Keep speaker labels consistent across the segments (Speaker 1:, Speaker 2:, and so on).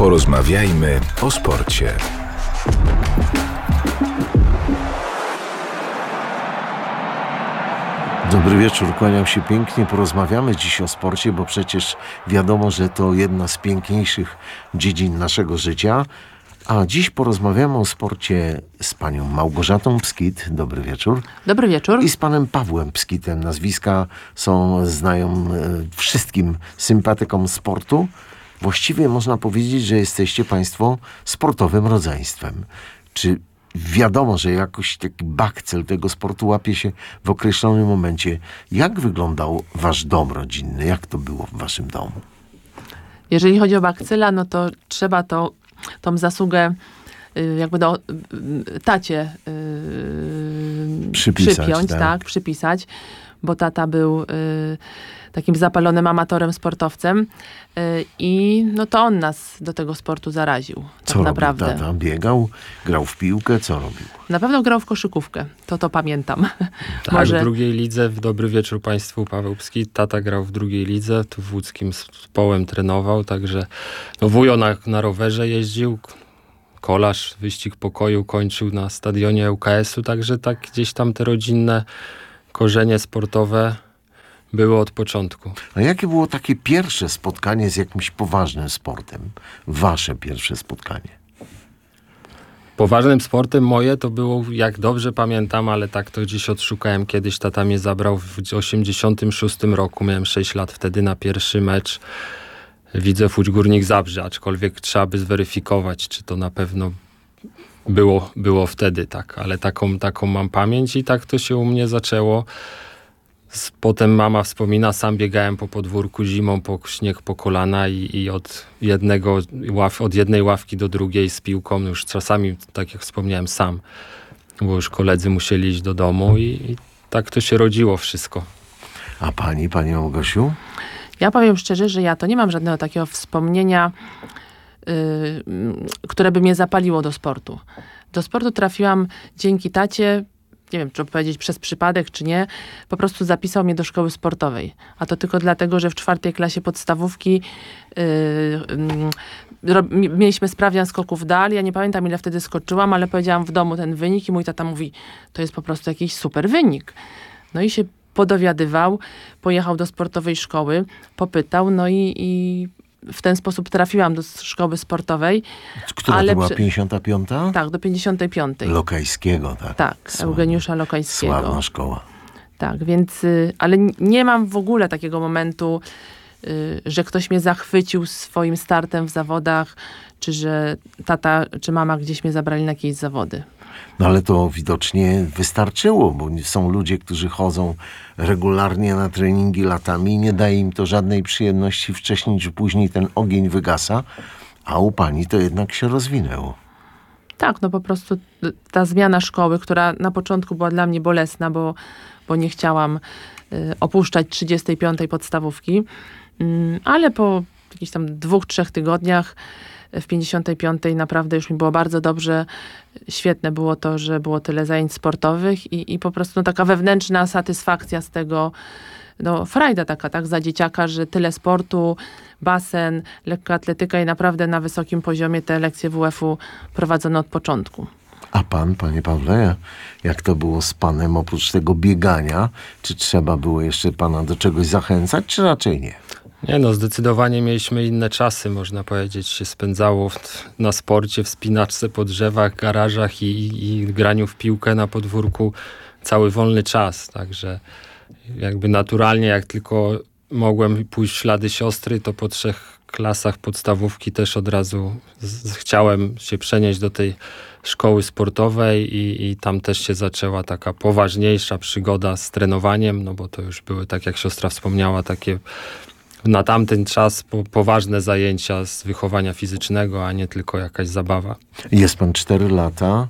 Speaker 1: Porozmawiajmy o sporcie.
Speaker 2: Dobry wieczór, kłaniam się pięknie. Porozmawiamy dziś o sporcie, bo przecież wiadomo, że to jedna z piękniejszych dziedzin naszego życia. A dziś porozmawiamy o sporcie z panią Małgorzatą Pskit. Dobry wieczór.
Speaker 3: Dobry wieczór.
Speaker 2: I z panem Pawłem Pskitem. Nazwiska znają wszystkim sympatykom sportu. Właściwie można powiedzieć, że jesteście państwo sportowym rodzeństwem. Czy wiadomo, że jakoś taki bakcyl tego sportu łapie się w określonym momencie? Jak wyglądał wasz dom rodzinny? Jak to było w waszym domu?
Speaker 3: Jeżeli chodzi o bakcyla, no to trzeba tą zasługę jakby do tacie przypiąć, tak, przypisać, bo tata był takim zapalonym amatorem, sportowcem i no to on nas do tego sportu zaraził.
Speaker 2: Co
Speaker 3: tak naprawdę.
Speaker 2: robił tata? Biegał? Grał w piłkę? Co robił?
Speaker 3: Na pewno grał w koszykówkę. To pamiętam.
Speaker 4: Tak,
Speaker 3: Może...
Speaker 4: w drugiej lidze. Dobry wieczór państwu, Paweł Pskit. Tata grał w drugiej lidze, tu w łódzkim zespołem trenował, także wujo na rowerze jeździł. Kolarz, wyścig pokoju kończył na stadionie ŁKS-u, także tak gdzieś tam te rodzinne korzenie sportowe były od początku.
Speaker 2: A jakie było takie pierwsze spotkanie z jakimś poważnym sportem? Wasze pierwsze spotkanie?
Speaker 4: Poważnym sportem moje to było, jak dobrze pamiętam, ale tak to gdzieś odszukałem kiedyś. Tata mnie zabrał w 1986 roku. Miałem 6 lat wtedy na pierwszy mecz Widzew Łódź Górnik Zabrze, aczkolwiek trzeba by zweryfikować, czy to na pewno było wtedy tak, ale taką mam pamięć i tak to się u mnie zaczęło. Potem mama wspomina, sam biegałem po podwórku zimą, po śnieg po kolana i od jednej ławki do drugiej z piłką, już czasami, tak jak wspomniałem, sam, bo już koledzy musieli iść do domu i tak to się rodziło wszystko.
Speaker 2: A pani Małgosiu?
Speaker 3: Ja powiem szczerze, że ja to nie mam żadnego takiego wspomnienia, które by mnie zapaliło do sportu. Do sportu trafiłam dzięki tacie, nie wiem, czy powiedzieć przez przypadek, czy nie, po prostu zapisał mnie do szkoły sportowej. A to tylko dlatego, że w 4. klasie podstawówki mieliśmy sprawdzian skoków dal. Ja nie pamiętam, ile wtedy skoczyłam, ale powiedziałam w domu ten wynik i mój tata mówi, to jest po prostu jakiś super wynik. No i się podowiadywał, pojechał do sportowej szkoły, popytał, no i w ten sposób trafiłam do szkoły sportowej.
Speaker 2: Która to była, 55?
Speaker 3: Tak, do 55.
Speaker 2: Lokajskiego, tak?
Speaker 3: Tak, Eugeniusza Lokajskiego.
Speaker 2: Sławna szkoła.
Speaker 3: Tak, więc, ale nie mam w ogóle takiego momentu, że ktoś mnie zachwycił swoim startem w zawodach, czy że tata, czy mama gdzieś mnie zabrali na jakieś zawody.
Speaker 2: No ale to widocznie wystarczyło, bo są ludzie, którzy chodzą regularnie na treningi latami i nie daje im to żadnej przyjemności wcześniej czy później ten ogień wygasa, a u pani to jednak się rozwinęło.
Speaker 3: Tak, no po prostu ta zmiana szkoły, która na początku była dla mnie bolesna, bo nie chciałam opuszczać 35. podstawówki, ale po jakichś tam 2-3 tygodniach w 55. naprawdę już mi było bardzo dobrze. Świetne było to, że było tyle zajęć sportowych i po prostu taka wewnętrzna satysfakcja z tego, no frajda taka, tak, za dzieciaka, że tyle sportu, basen, lekkoatletyka i naprawdę na wysokim poziomie te lekcje WF-u prowadzono od początku.
Speaker 2: A pan, panie Pawle, jak to było z panem oprócz tego biegania? Czy trzeba było jeszcze pana do czegoś zachęcać, czy raczej nie?
Speaker 4: Nie no, zdecydowanie mieliśmy inne czasy, można powiedzieć, się spędzało na sporcie, w spinaczce po drzewach, garażach i graniu w piłkę na podwórku cały wolny czas, także jakby naturalnie, jak tylko mogłem pójść w ślady siostry, to po 3 klasach podstawówki też od razu chciałem się przenieść do tej szkoły sportowej i tam też się zaczęła taka poważniejsza przygoda z trenowaniem, no bo to już były, tak jak siostra wspomniała, takie na tamten czas poważne zajęcia z wychowania fizycznego, a nie tylko jakaś zabawa.
Speaker 2: Jest pan 4 lata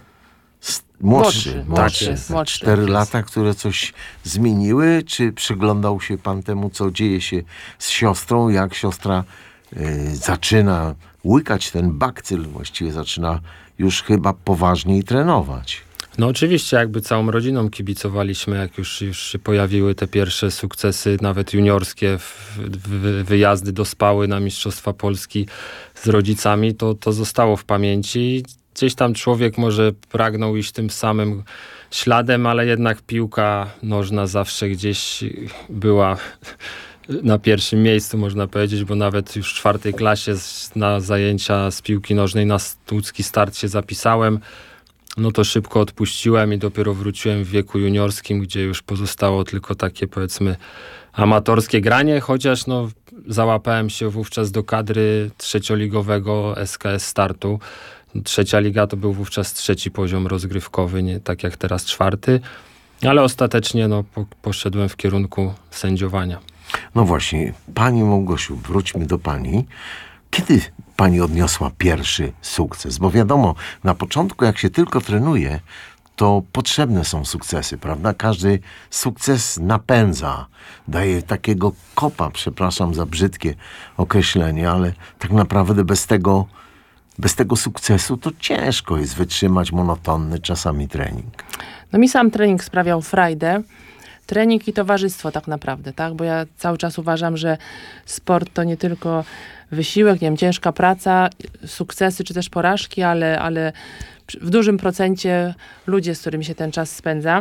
Speaker 2: młodszy. 4 lata, które coś zmieniły? Czy przyglądał się pan temu, co dzieje się z siostrą? Jak siostra zaczyna łykać ten bakcyl, właściwie zaczyna już chyba poważniej trenować.
Speaker 4: No oczywiście jakby całą rodziną kibicowaliśmy, jak już się pojawiły te pierwsze sukcesy, nawet juniorskie, wyjazdy do Spały na Mistrzostwa Polski z rodzicami, to zostało w pamięci. Gdzieś tam człowiek może pragnął iść tym samym śladem, ale jednak piłka nożna zawsze gdzieś była na pierwszym miejscu, można powiedzieć, bo nawet już w 4. klasie na zajęcia z piłki nożnej na łódzki start się zapisałem. No to szybko odpuściłem i dopiero wróciłem w wieku juniorskim, gdzie już pozostało tylko takie, powiedzmy, amatorskie granie, chociaż no załapałem się wówczas do kadry trzecioligowego SKS Startu. 3. liga to był wówczas 3. poziom rozgrywkowy, nie tak jak teraz 4. Ale ostatecznie no, poszedłem w kierunku sędziowania.
Speaker 2: No właśnie, pani Małgosiu, wróćmy do pani. Kiedy pani odniosła pierwszy sukces? Bo wiadomo, na początku jak się tylko trenuje, to potrzebne są sukcesy, prawda? Każdy sukces napędza, daje takiego kopa, przepraszam za brzydkie określenie, ale tak naprawdę bez tego sukcesu to ciężko jest wytrzymać monotonny czasami trening.
Speaker 3: No mi sam trening sprawiał frajdę. Trening i towarzystwo tak naprawdę, tak? Bo ja cały czas uważam, że sport to nie tylko wysiłek, nie wiem, ciężka praca, sukcesy czy też porażki, ale w dużym procencie ludzie, z którymi się ten czas spędza.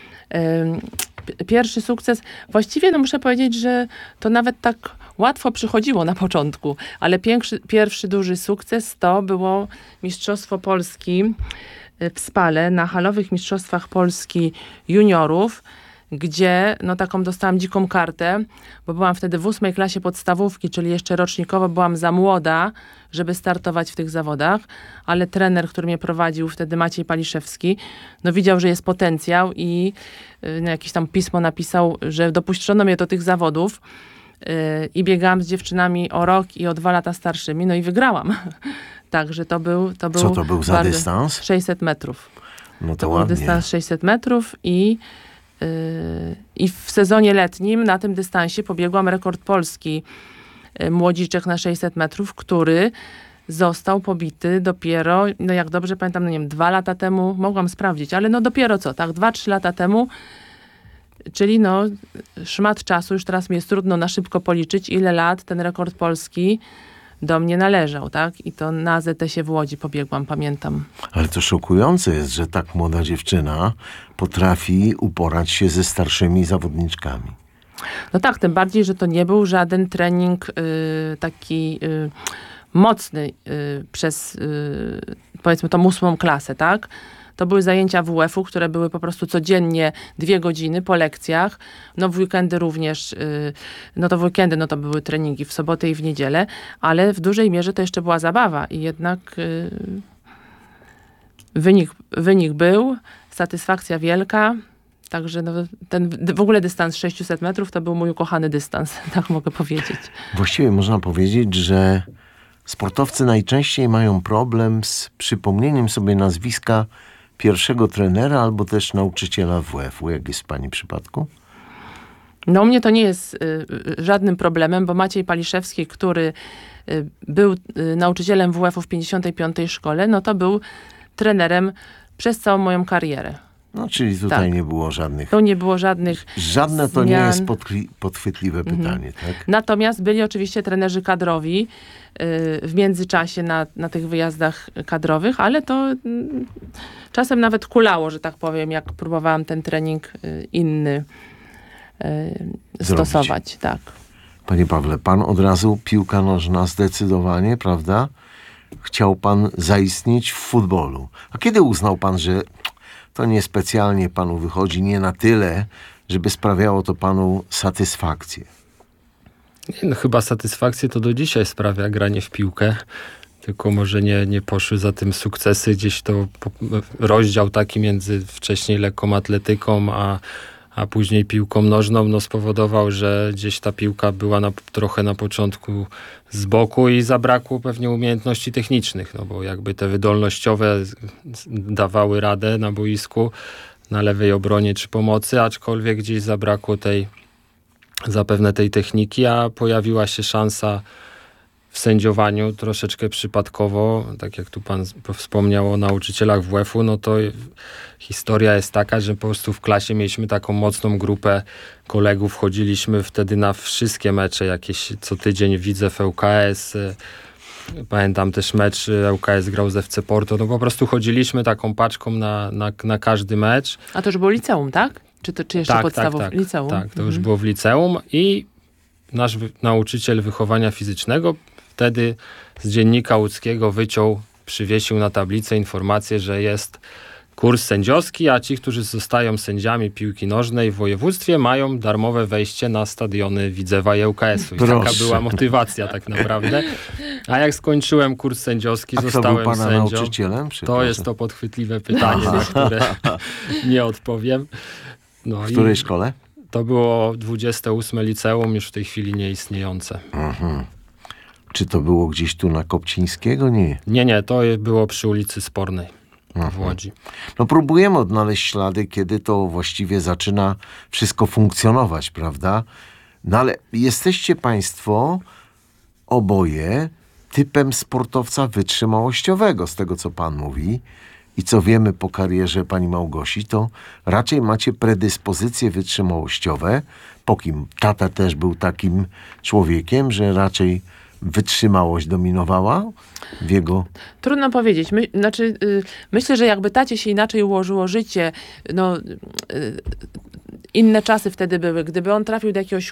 Speaker 3: Pierwszy sukces, właściwie no muszę powiedzieć, że to nawet tak łatwo przychodziło na początku, ale pierwszy duży sukces to było Mistrzostwo Polski w Spale na halowych Mistrzostwach Polski juniorów, gdzie no taką dostałam dziką kartę, bo byłam wtedy w 8. klasie podstawówki, czyli jeszcze rocznikowo byłam za młoda, żeby startować w tych zawodach, ale trener, który mnie prowadził wtedy, Maciej Paliszewski, no widział, że jest potencjał i jakieś tam pismo napisał, że dopuszczono mnie do tych zawodów i biegałam z dziewczynami o rok i o 2 lata starszymi, no i wygrałam. Także to był
Speaker 2: Co to był za dystans?
Speaker 3: 600 metrów.
Speaker 2: No
Speaker 3: To
Speaker 2: ładnie.
Speaker 3: był dystans 600 metrów i w sezonie letnim na tym dystansie pobiegłam rekord Polski młodziczek na 600 metrów, który został pobity dopiero, no jak dobrze pamiętam, no nie wiem, 2 lata temu, mogłam sprawdzić, ale no dopiero co, tak, 2-3 lata temu, czyli no szmat czasu, już teraz mi jest trudno na szybko policzyć, ile lat ten rekord Polski do mnie należał, tak? I to na AZS-ie w Łodzi pobiegłam, pamiętam.
Speaker 2: Ale to szokujące jest, że tak młoda dziewczyna potrafi uporać się ze starszymi zawodniczkami.
Speaker 3: No tak, tym bardziej, że to nie był żaden trening taki mocny przez powiedzmy tą 8. klasę, tak? To były zajęcia WF-u, które były po prostu codziennie 2 godziny po lekcjach. No w weekendy również, no to w weekendy no to były treningi w sobotę i w niedzielę, ale w dużej mierze to jeszcze była zabawa i jednak wynik był, satysfakcja wielka. Także no, ten w ogóle dystans 600 metrów to był mój ukochany dystans, tak mogę powiedzieć.
Speaker 2: Właściwie można powiedzieć, że sportowcy najczęściej mają problem z przypomnieniem sobie nazwiska pierwszego trenera albo też nauczyciela WF-u. Jak jest w pani przypadku?
Speaker 3: No u mnie to nie jest żadnym problemem, bo Maciej Paliszewski, który był nauczycielem WF-u w 55. szkole, no to był trenerem przez całą moją karierę.
Speaker 2: No, czyli tutaj
Speaker 3: Tak.
Speaker 2: nie było żadnych...
Speaker 3: Tu nie było żadnych
Speaker 2: Żadne to
Speaker 3: zmian.
Speaker 2: nie jest podchwytliwe pytanie, tak?
Speaker 3: Natomiast byli oczywiście trenerzy kadrowi w międzyczasie na tych wyjazdach kadrowych, ale to czasem nawet kulało, że tak powiem, jak próbowałam ten trening inny stosować. Tak.
Speaker 2: Panie Pawle, pan od razu piłka nożna zdecydowanie, prawda? Chciał pan zaistnieć w futbolu. A kiedy uznał pan, że to niespecjalnie panu wychodzi, nie na tyle, żeby sprawiało to panu satysfakcję?
Speaker 4: No, chyba satysfakcję to do dzisiaj sprawia granie w piłkę. Tylko może nie poszły za tym sukcesy. Gdzieś to rozdział taki między wcześniej lekką atletyką, a później piłką nożną, no spowodował, że gdzieś ta piłka była trochę na początku z boku i zabrakło pewnie umiejętności technicznych, no bo jakby te wydolnościowe dawały radę na boisku, na lewej obronie czy pomocy, aczkolwiek gdzieś zabrakło zapewne tej techniki, a pojawiła się szansa w sędziowaniu troszeczkę przypadkowo, tak jak tu pan wspomniał o nauczycielach WF-u, no to historia jest taka, że po prostu w klasie mieliśmy taką mocną grupę kolegów, chodziliśmy wtedy na wszystkie mecze, jakieś co tydzień Widzew ŁKS, pamiętam też mecz ŁKS grał z FC Porto, no po prostu chodziliśmy taką paczką na każdy mecz.
Speaker 3: A to już było liceum, tak? Czy jeszcze podstawówka?
Speaker 4: Tak,
Speaker 3: Liceum?
Speaker 4: tak, to już było w liceum i nasz nauczyciel wychowania fizycznego wtedy z dziennika łódzkiego przywiesił na tablicę informację, że jest kurs sędziowski, a ci, którzy zostają sędziami piłki nożnej w województwie, mają darmowe wejście na stadiony Widzewa i ŁKS-u. I taka była motywacja tak naprawdę. A jak skończyłem kurs sędziowski, zostałem
Speaker 2: kto był pana
Speaker 4: sędzią.
Speaker 2: nauczycielem?
Speaker 4: To jest to podchwytliwe pytanie, na które nie odpowiem. No
Speaker 2: W której szkole?
Speaker 4: To było 28 liceum, już w tej chwili nieistniejące.
Speaker 2: Czy to było gdzieś tu na Kopcińskiego? Nie.
Speaker 4: Nie, to było przy ulicy Spornej w Łodzi.
Speaker 2: No próbujemy odnaleźć ślady, kiedy to właściwie zaczyna wszystko funkcjonować, prawda? No ale jesteście państwo oboje typem sportowca wytrzymałościowego, z tego co pan mówi. I co wiemy po karierze pani Małgosi, to raczej macie predyspozycje wytrzymałościowe. Po kim? Tata też był takim człowiekiem, że raczej wytrzymałość dominowała w jego...
Speaker 3: Trudno powiedzieć. Myślę, że jakby tacie się inaczej ułożyło życie, inne czasy wtedy były. Gdyby on trafił do jakiegoś